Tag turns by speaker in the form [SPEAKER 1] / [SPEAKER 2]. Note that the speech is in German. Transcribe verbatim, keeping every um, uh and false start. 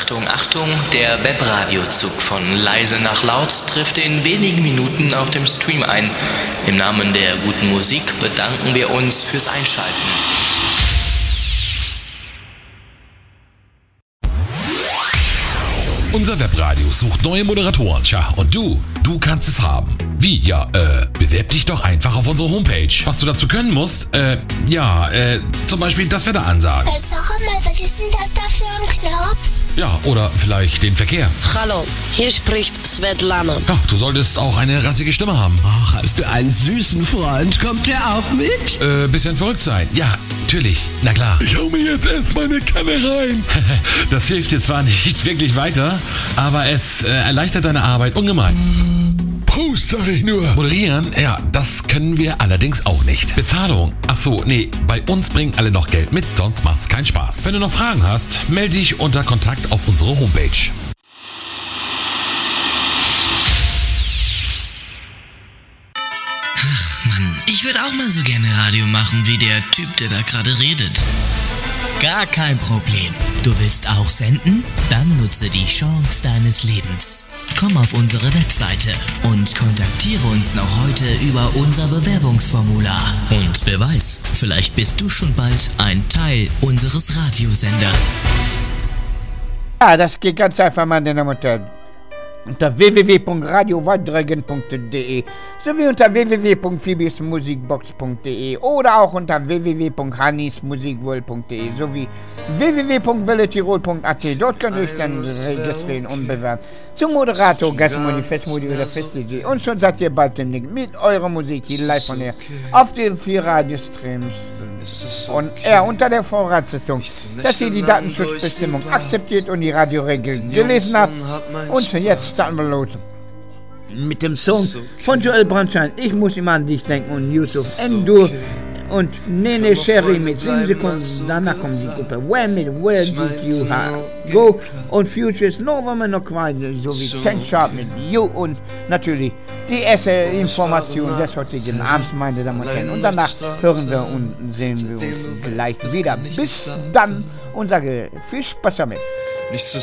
[SPEAKER 1] Achtung, Achtung, der Webradiozug von leise nach laut trifft in wenigen Minuten auf dem Stream ein. Im Namen der guten Musik bedanken wir uns fürs Einschalten.
[SPEAKER 2] Unser Webradio sucht neue Moderatoren. Tja, und du, du kannst es haben. Wie? Ja, äh, bewerb dich doch einfach auf unsere Homepage. Was du dazu können musst, äh, ja, äh, zum Beispiel das Wetter ansagen.
[SPEAKER 3] Äh, sag mal, was ist denn das da für ein Knopf?
[SPEAKER 2] Ja, oder vielleicht den Verkehr.
[SPEAKER 4] Hallo, hier spricht Svetlana.
[SPEAKER 2] Ja, du solltest auch eine rassige Stimme haben.
[SPEAKER 5] Ach, hast du einen süßen Freund? Kommt der auch mit?
[SPEAKER 2] Äh, bisschen verrückt sein. Ja, natürlich. Na klar. Ich hau mir jetzt erstmal eine Kanne rein. Das hilft dir zwar nicht wirklich weiter, aber es äh, erleichtert deine Arbeit ungemein. Prost, sag ich nur. Moderieren? Ja, das können wir allerdings auch nicht. Bezahlung? Ach so, nee, bei uns bringen alle noch Geld mit, sonst macht's keinen Spaß. Wenn du noch Fragen hast, melde dich unter Kontakt auf unsere Homepage.
[SPEAKER 1] Ach Mann, ich würde auch mal so gerne Radio machen wie der Typ, der da gerade redet. Gar kein Problem. Du willst auch senden? Dann nutze die Chance deines Lebens. Komm auf unsere Webseite und kontaktiere uns noch heute über unser Bewerbungsformular. Und wer weiß, vielleicht bist du schon bald ein Teil unseres Radiosenders.
[SPEAKER 6] Ja, das geht ganz einfach, meine Damen und Herren. Unter w w w punkt radio waldregen punkt de sowie unter w w w punkt phoebis musikbox punkt de oder auch unter w w w punkt hannis musikworld punkt de sowie w w w punkt welle tirol punkt a t. Dort könnt ihr euch dann registrieren und bewerben. Zum Moderator, Gastmodi, Festmodi oder Fest-D J. Und schon seid ihr bald demnächst mit eurer Musik hier live von hier auf den vier Radiostreams. Und er unter der Voraussetzung, dass ihr die Datenschutzbestimmung akzeptiert und die Radioregeln gelesen habt. Und jetzt starten wir los mit dem Song von Joel Brandstein. Ich muss immer an dich denken und YouTube Endur und Nene Sherry mit sieben Sekunden. Danach kommt die Gruppe Wham mit Where Did You Go und Futures November noch weiter sowie Tank Sharp mit You und natürlich die erste Information des heutigen Abends, meine Damen und Herren. Und danach hören wir und sehen wir uns gleich wieder. Bis dann und sage viel Spaß damit.
[SPEAKER 7] Nicht zu